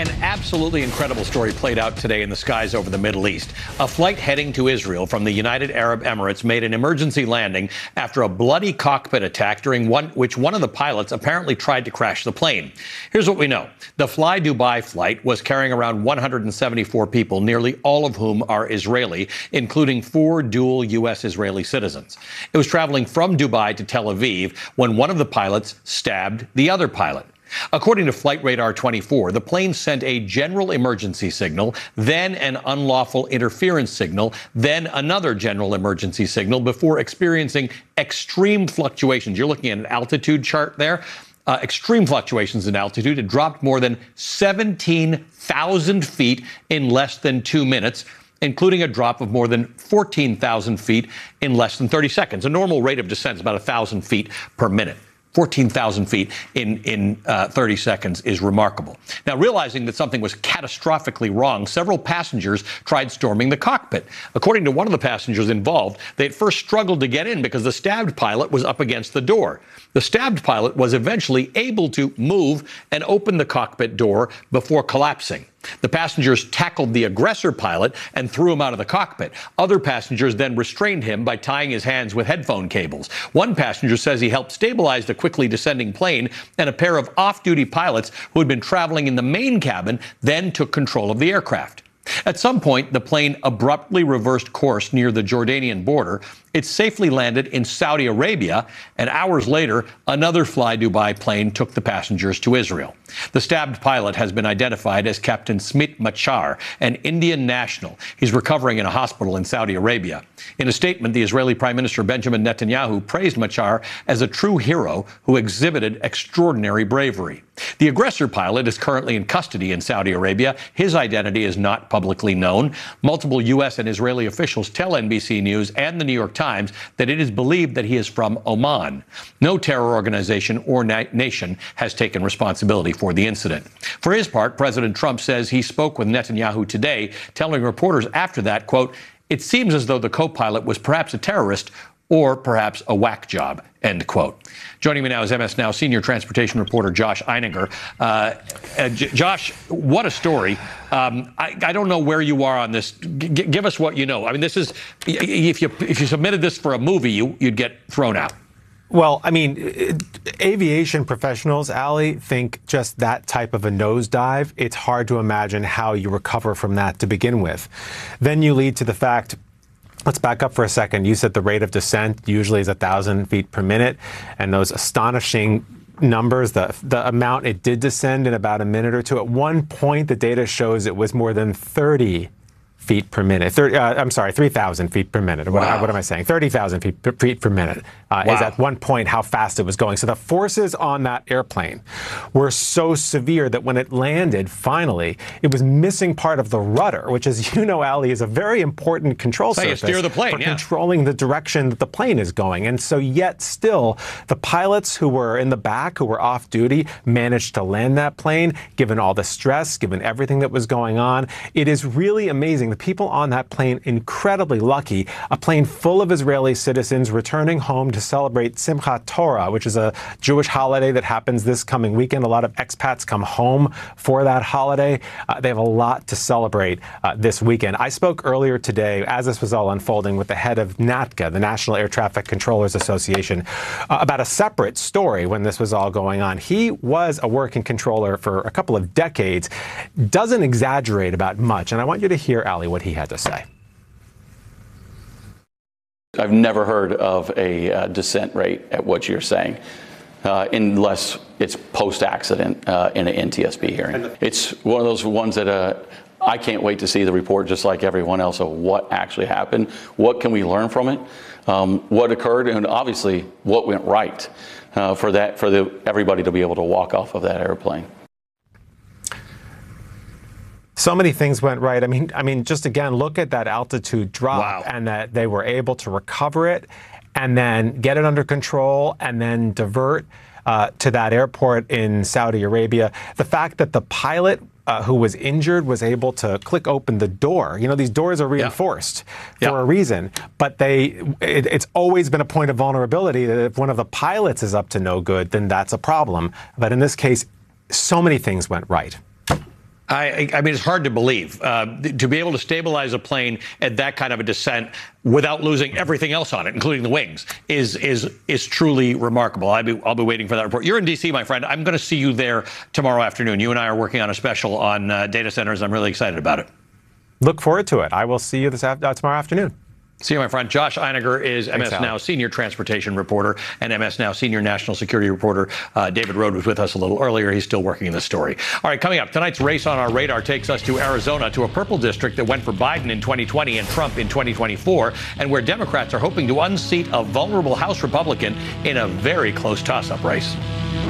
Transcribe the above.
An absolutely incredible story played out today in the skies over the Middle East. A flight heading to Israel from the United Arab Emirates made an emergency landing after a bloody cockpit attack during which one of the pilots apparently tried to crash the plane. Here's what we know. The Fly Dubai flight was carrying around 174 people, nearly all of whom are Israeli, including 4 dual U.S.-Israeli citizens. It was traveling from Dubai to Tel Aviv when one of the pilots stabbed the other pilot. According to Flight Radar 24, the plane sent a general emergency signal, then an unlawful interference signal, then another general emergency signal before experiencing extreme fluctuations. You're looking at an altitude chart there. Extreme fluctuations in altitude. It dropped more than 17,000 feet in less than 2 minutes, including a drop of more than 14,000 feet in less than 30 seconds. A normal rate of descent is about 1,000 feet per minute. 14,000 feet in 30 seconds is remarkable. Now, realizing that something was catastrophically wrong, several passengers tried storming the cockpit. According to one of the passengers involved, they at first struggled to get in because the stabbed pilot was up against the door. The stabbed pilot was eventually able to move and open the cockpit door before collapsing. The passengers tackled the aggressor pilot and threw him out of the cockpit. Other passengers then restrained him by tying his hands with headphone cables. One passenger says he helped stabilize the quickly descending plane, and a pair of off-duty pilots who had been traveling in the main cabin then took control of the aircraft. At some point, the plane abruptly reversed course near the Jordanian border. It safely landed in Saudi Arabia, and hours later, another Fly Dubai plane took the passengers to Israel. The stabbed pilot has been identified as Captain Smit Machar, an Indian national. He's recovering in a hospital in Saudi Arabia. In a statement, the Israeli Prime Minister Benjamin Netanyahu praised Machar as a true hero who exhibited extraordinary bravery. The aggressor pilot is currently in custody in Saudi Arabia. His identity is not publicly known. Multiple U.S. and Israeli officials tell NBC News and the New York Times that it is believed that he is from Oman. No terror organization or nation has taken responsibility for the incident. For his part, President Trump says he spoke with Netanyahu today, telling reporters after that, quote, "It seems as though the co-pilot was perhaps a terrorist or perhaps a whack job," end quote. Joining me now is MS Now senior transportation reporter Josh Einiger. Josh, what a story. I don't know where you are on this. Give us what you know. I mean, this is, if you submitted this for a movie, you'd get thrown out. Well, I mean, aviation professionals, Ali, think just that type of a nosedive, it's hard to imagine how you recover from that to begin with. Then you lead to the fact, let's back up for a second. You said the rate of descent usually is 1,000 feet per minute, and those astonishing numbers, the amount it did descend in about a minute or two. At one point, the data shows it was more than 30 feet per minute. 3,000 feet per minute. Wow. What am I saying? 30,000 feet per minute is at one point how fast it was going. So the forces on that airplane were so severe that when it landed, finally, it was missing part of the rudder, which, as you know, Ali, is a very important control surface you steer the plane, for controlling the direction that the plane is going. And so yet still, the pilots who were in the back, who were off duty, managed to land that plane, given all the stress, given everything that was going on. It is really amazing. The people on that plane, incredibly lucky, a plane full of Israeli citizens returning home to celebrate Simchat Torah, which is a Jewish holiday that happens this coming weekend. A lot of expats come home for that holiday. They have a lot to celebrate this weekend. I spoke earlier today, as this was all unfolding, with the head of NATCA, the National Air Traffic Controllers Association, about a separate story when this was all going on. He was a working controller for a couple of decades, doesn't exaggerate about much, and I want you to hear, Ali, what he had to say. I've never heard of a descent rate at what you're saying, unless it's post-accident in an NTSB hearing. It's one of those ones that I can't wait to see the report, just like everyone else, of what actually happened. What can we learn from it? What occurred, and obviously what went right for everybody to be able to walk off of that airplane. So many things went right. I mean, just again, look at that altitude drop, and that they were able to recover it and then get it under control and then divert to that airport in Saudi Arabia. The fact that the pilot who was injured was able to click open the door. You know, these doors are reinforced for a reason, but it's always been a point of vulnerability that if one of the pilots is up to no good, then that's a problem. But in this case, so many things went right. I mean, it's hard to believe to be able to stabilize a plane at that kind of a descent without losing everything else on it, including the wings, is truly remarkable. I'll be waiting for that report. You're in D.C., my friend. I'm going to see you there tomorrow afternoon. You and I are working on a special on data centers. I'm really excited about it. Look forward to it. I will see you tomorrow afternoon. See you, my friend. Josh Einiger is Thanks, MS Now senior transportation reporter and MS Now senior national security reporter. David Rode was with us a little earlier. He's still working the story. All right, coming up, tonight's race on our radar takes us to Arizona, to a purple district that went for Biden in 2020 and Trump in 2024, and where Democrats are hoping to unseat a vulnerable House Republican in a very close toss-up race.